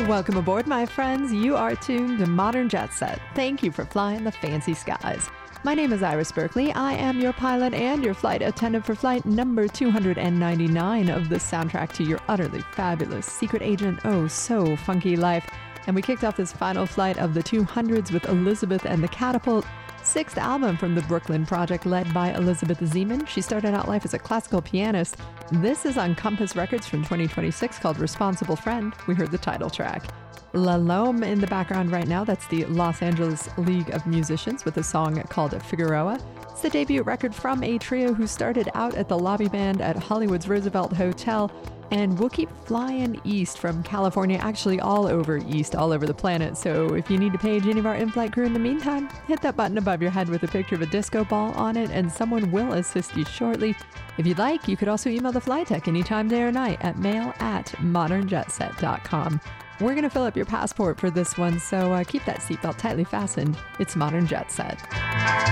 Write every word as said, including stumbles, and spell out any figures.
Welcome aboard, my friends. You are tuned to Modern Jet Set. Thank you for flying the fancy skies. My name is Iris Berkeley. I am your pilot and your flight attendant for flight number two hundred ninety-nine of the soundtrack to your utterly fabulous Secret Agent Oh So Funky Life. And we kicked off this final flight of the two hundreds with Elizabeth and the Catapult, sixth album from the Brooklyn Project led by Elizabeth Zeman. She started out life as a classical pianist. This is on Compass Records from twenty twenty-six called Responsible Friend. We heard the title track. La Lome in the background right now. That's the Los Angeles League of Musicians with a song called Figueroa. It's the debut record from a trio who started out at the lobby band at Hollywood's Roosevelt Hotel. And we'll keep flying east from California, actually all over east, all over the planet. So if you need to page any of our in-flight crew in the meantime, hit that button above your head with a picture of a disco ball on it, and someone will assist you shortly. If you'd like, you could also email the flight tech anytime, day or night, at mail at modern jet set dot com. We're going to fill up your passport for this one, so uh, keep that seatbelt tightly fastened. It's Modern Jet Set.